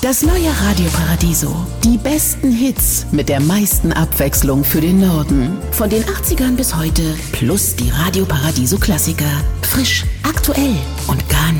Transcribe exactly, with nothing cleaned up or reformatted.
Das neue Radio Paradiso. Die besten Hits mit der meisten Abwechslung für den Norden. Von den achtzigern bis heute. Plus die Radio Paradiso Klassiker. Frisch, aktuell und ganz